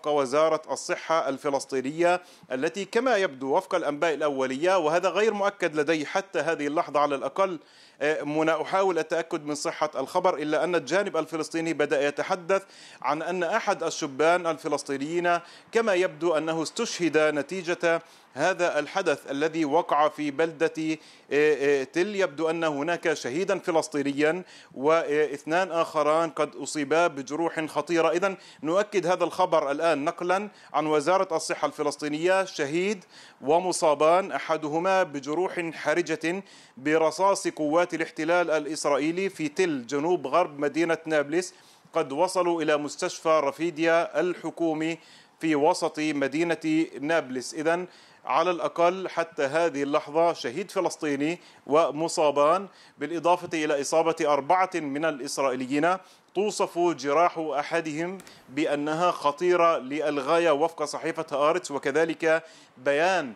وفق وزارة الصحة الفلسطينية، التي كما يبدو وفق الأنباء الأولية، وهذا غير مؤكد لدي حتى هذه اللحظة على الأقل، منى أحاول التأكد من صحة الخبر، إلا أن الجانب الفلسطيني بدأ يتحدث عن أن أحد الشبان الفلسطينيين كما يبدو أنه استشهد نتيجة هذا الحدث الذي وقع في بلدة تل. يبدو أن هناك شهيدا فلسطينيا واثنان آخران قد أصيبا بجروح خطيرة. إذن نؤكد هذا الخبر الآن نقلا عن وزارة الصحة الفلسطينية: شهيد ومصابان، أحدهما بجروح حرجة برصاص قوات الاحتلال الإسرائيلي في تل جنوب غرب مدينة نابلس، قد وصلوا إلى مستشفى رفيديا الحكومي في وسط مدينة نابلس. إذن على الأقل حتى هذه اللحظة شهيد فلسطيني ومصابان، بالإضافة إلى إصابة 4 من الإسرائيليين. توصف جراح أحدهم بأنها خطيرة للغاية وفق صحيفة هآرتس، وكذلك بيان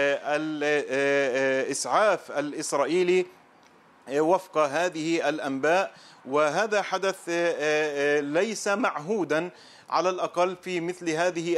الإسعاف الإسرائيلي وفق هذه الأنباء. وهذا حدث ليس معهودا على الأقل في مثل هذه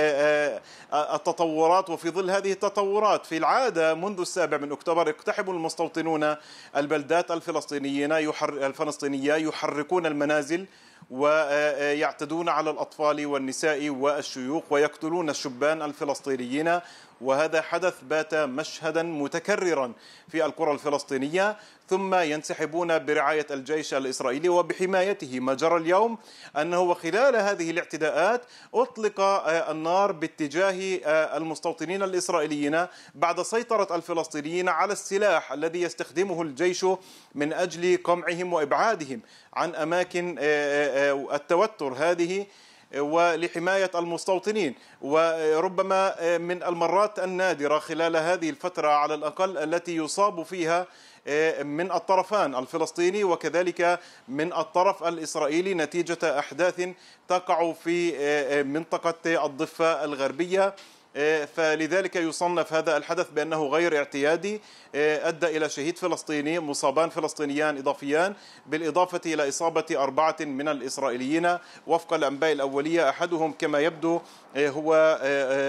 التطورات. وفي ظل هذه التطورات، في العادة منذ 7 أكتوبر يقتحم المستوطنون البلدات الفلسطينية، يحركون المنازل ويعتدون على الأطفال والنساء والشيوخ ويقتلون الشبان الفلسطينيين. وهذا حدث بات مشهدا متكررا في القرى الفلسطينية، ثم ينسحبون برعاية الجيش الإسرائيلي وبحمايته. ما جرى اليوم أنه وخلال هذه الاعتداءات أطلق النار باتجاه المستوطنين الإسرائيليين بعد سيطرة الفلسطينيين على السلاح الذي يستخدمه الجيش من أجل قمعهم وإبعادهم عن أماكن التوتر هذه ولحماية المستوطنين. وربما من المرات النادرة خلال هذه الفترة على الأقل التي يصاب فيها من الطرفان الفلسطيني وكذلك من الطرف الإسرائيلي نتيجة أحداث تقع في منطقة الضفة الغربية. فلذلك يصنف هذا الحدث بأنه غير اعتيادي، أدى إلى شهيد فلسطيني، مصابان فلسطينيان إضافيان، بالإضافة إلى إصابة 4 من الإسرائيليين وفق الأنباء الأولية. أحدهم كما يبدو هو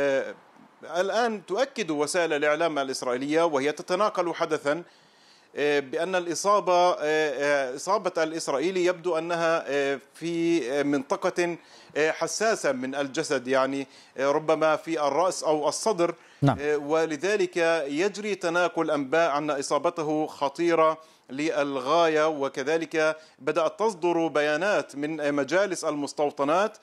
الآن تؤكد وسائل الإعلام الإسرائيلية وهي تتناقل حدثا بأن إصابة الإسرائيلي يبدو أنها في منطقة حساسة من الجسد، يعني ربما في الرأس أو الصدر. نعم. ولذلك يجري تناقل أنباء أن إصابته خطيرة للغاية، وكذلك بدأت تصدر بيانات من مجالس المستوطنات.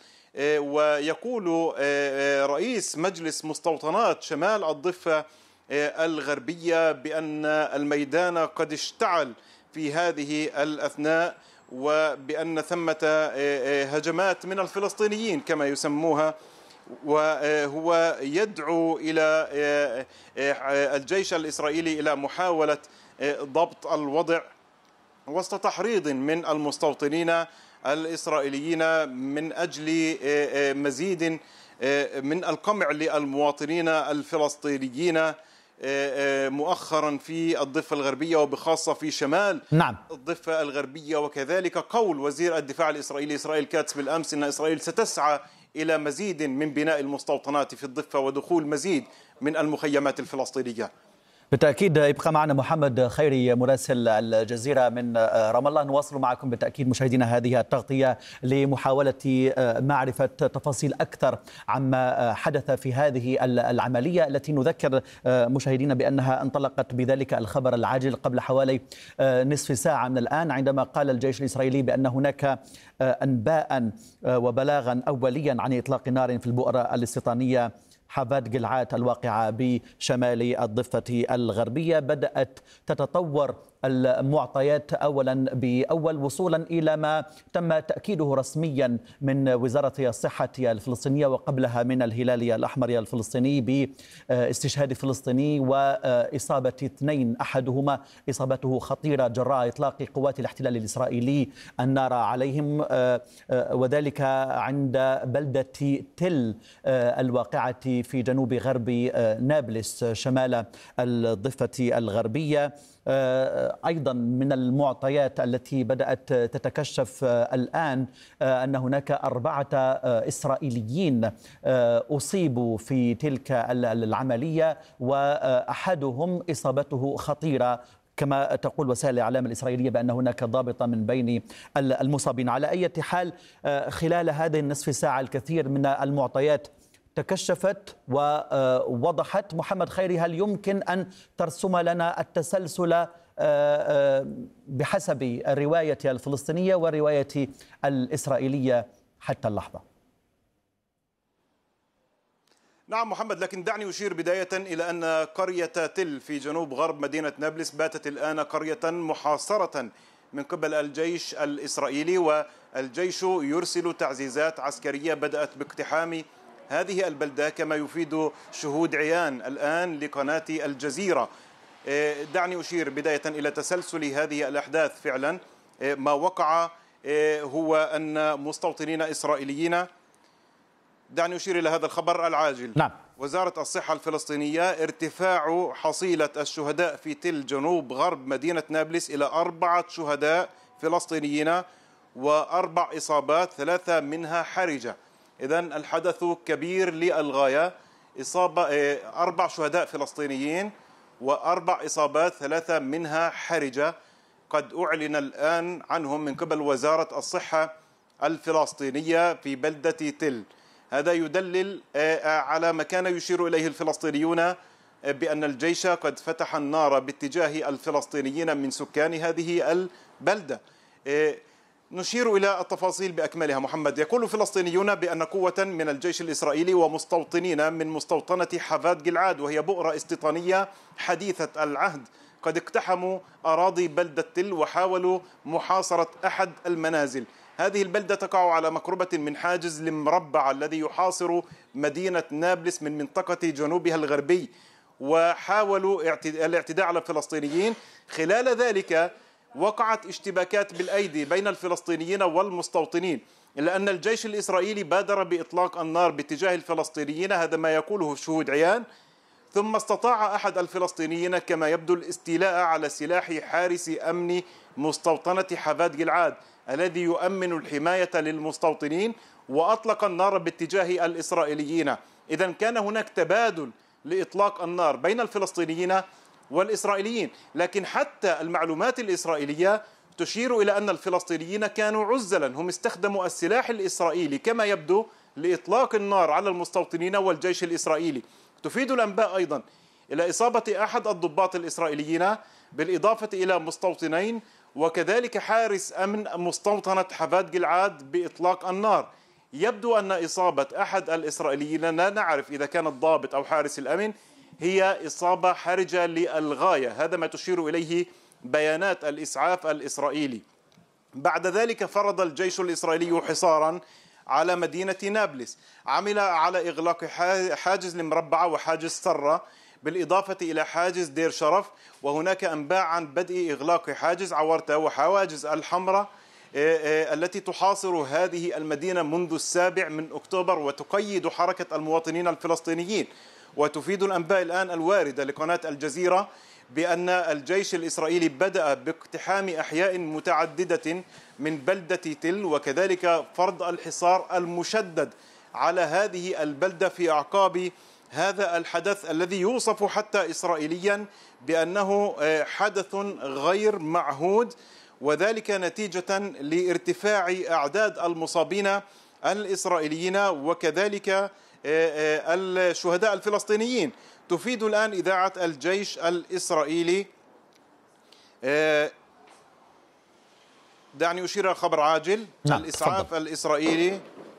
ويقول رئيس مجلس مستوطنات شمال الضفة الغربية بأن الميدان قد اشتعل في هذه الأثناء، وبأن ثمة هجمات من الفلسطينيين كما يسموها. وهو يدعو إلى الجيش الإسرائيلي إلى محاولة ضبط الوضع وسط تحريض من المستوطنين الإسرائيليين من أجل مزيد من القمع للمواطنين الفلسطينيين مؤخرا في الضفة الغربية وبخاصة في شمال الضفة الغربية. وكذلك قول وزير الدفاع الإسرائيلي إسرائيل كاتس بالأمس أن إسرائيل ستسعى إلى مزيد من بناء المستوطنات في الضفة ودخول مزيد من المخيمات الفلسطينية. بالتأكيد يبقى معنا محمد خيري مراسل الجزيرة من رام الله. نواصل معكم بالتأكيد مشاهدينا هذه التغطية لمحاولة معرفة تفاصيل أكثر عما حدث في هذه العملية التي نذكر مشاهدينا بأنها انطلقت بذلك الخبر العاجل قبل حوالي نصف ساعة من الآن، عندما قال الجيش الإسرائيلي بأن هناك أنباء وبلاغا أوليا عن إطلاق نار في البؤرة الاستيطانية حافات جلعاد الواقعة بشمال الضفة الغربية. بدأت تتطور المعطيات أولا بأول وصولا إلى ما تم تأكيده رسميا من وزارة الصحة الفلسطينية وقبلها من الهلال الأحمر الفلسطيني باستشهاد فلسطيني وإصابة 2، أحدهما إصابته خطيرة جراء إطلاق قوات الاحتلال الإسرائيلي النار عليهم، وذلك عند بلدة تل الواقعة في جنوب غرب نابلس شمال الضفة الغربية. أيضا من المعطيات التي بدأت تتكشف الآن أن هناك 4 إسرائيليين أصيبوا في تلك العملية، وأحدهم إصابته خطيرة كما تقول وسائل الإعلام الإسرائيلية بأن هناك ضابطة من بين المصابين. على أي حال خلال هذه النصف ساعة الكثير من المعطيات تكشفت ووضحت. محمد خيري، هل يمكن أن ترسم لنا التسلسل بحسب الرواية الفلسطينية والرواية الإسرائيلية حتى اللحظة؟ نعم محمد، لكن دعني أشير بداية إلى أن قرية تل في جنوب غرب مدينة نابلس باتت الآن قرية محاصرة من قبل الجيش الإسرائيلي، والجيش يرسل تعزيزات عسكرية بدأت باقتحام هذه البلدة كما يفيد شهود عيان الآن لقناة الجزيرة. دعني أشير بداية إلى تسلسل هذه الأحداث. فعلا ما وقع هو أن مستوطنين إسرائيليين، دعني أشير إلى هذا الخبر العاجل. نعم. وزارة الصحة الفلسطينية: ارتفاع حصيلة الشهداء في تل جنوب غرب مدينة نابلس إلى 4 شهداء فلسطينيين و4 إصابات 3 منها حرجة. إذن الحدث كبير للغاية. إصابة 4 شهداء فلسطينيين و4 إصابات 3 منها حرجة قد أعلن الآن عنهم من قبل وزارة الصحة الفلسطينية في بلدة تل. هذا يدلل على ما كان يشير إليه الفلسطينيون بأن الجيش قد فتح النار باتجاه الفلسطينيين من سكان هذه البلدة. نشير إلى التفاصيل بأكملها. محمد، يقول الفلسطينيون بأن قوة من الجيش الإسرائيلي ومستوطنين من مستوطنة حفاد جلعاد، وهي بؤرة استيطانية حديثة العهد، قد اقتحموا أراضي بلدة تل وحاولوا محاصرة أحد المنازل. هذه البلدة تقع على مقربة من حاجز المربع الذي يحاصر مدينة نابلس من منطقة جنوبها الغربي، وحاولوا الاعتداء على الفلسطينيين. خلال ذلك وقعت اشتباكات بالأيدي بين الفلسطينيين والمستوطنين، إلا أن الجيش الإسرائيلي بادر بإطلاق النار باتجاه الفلسطينيين، هذا ما يقوله شهود عيان. ثم استطاع أحد الفلسطينيين كما يبدو الاستيلاء على سلاح حارس أمن مستوطنة حفاد جلعاد الذي يؤمن الحماية للمستوطنين، وأطلق النار باتجاه الإسرائيليين. إذن كان هناك تبادل لإطلاق النار بين الفلسطينيين والإسرائيليين، لكن حتى المعلومات الإسرائيلية تشير إلى أن الفلسطينيين كانوا عزلا، هم استخدموا السلاح الإسرائيلي كما يبدو لإطلاق النار على المستوطنين والجيش الإسرائيلي. تفيد الأنباء أيضا إلى إصابة أحد الضباط الإسرائيليين بالإضافة إلى مستوطنين، وكذلك حارس أمن مستوطنة حفاد جلعاد بإطلاق النار. يبدو أن إصابة أحد الإسرائيليين، لا نعرف إذا كان الضابط أو حارس الأمن، هي إصابة حرجة للغاية. هذا ما تشير إليه بيانات الإسعاف الإسرائيلي. بعد ذلك فرض الجيش الإسرائيلي حصارا على مدينة نابلس، عمل على إغلاق حاجز المربعة وحاجز سرة بالإضافة إلى حاجز دير شرف، وهناك أنباء عن بدء إغلاق حاجز عورتة وحواجز الحمراء التي تحاصر هذه المدينة منذ 7 أكتوبر وتقيد حركة المواطنين الفلسطينيين. وتفيد الأنباء الآن الواردة لقناة الجزيرة بأن الجيش الإسرائيلي بدأ باقتحام أحياء متعددة من بلدة تل، وكذلك فرض الحصار المشدد على هذه البلدة في أعقاب هذا الحدث الذي يوصف حتى إسرائيليا بأنه حدث غير معهود، وذلك نتيجة لارتفاع أعداد المصابين الإسرائيليين وكذلك الشهداء الفلسطينيين. تفيد الآن إذاعة الجيش الإسرائيلي، دعني أشير خبر عاجل. الإسعاف الإسرائيلي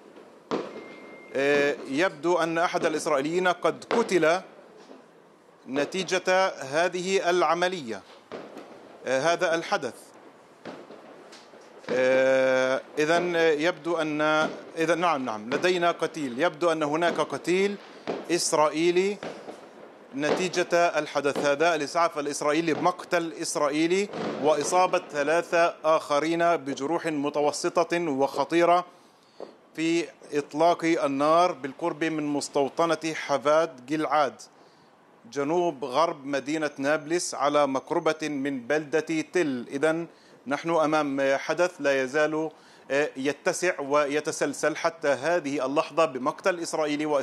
يبدو أن أحد الإسرائيليين قد قتل نتيجة هذه العملية، هذا الحدث. إذن يبدو أن نعم لدينا قتيل، يبدو أن هناك قتيل إسرائيلي نتيجة الحدث هذا. الإسعاف الإسرائيلي مقتل إسرائيلي وإصابة 3 آخرين بجروح متوسطة وخطيرة في إطلاق النار بالقرب من مستوطنة حفاد جلعاد. جنوب غرب مدينة نابلس على مقربة من بلدة تل. إذن نحن أمام حدث لا يزال يتسع ويتسلسل حتى هذه اللحظة بمقتل إسرائيلي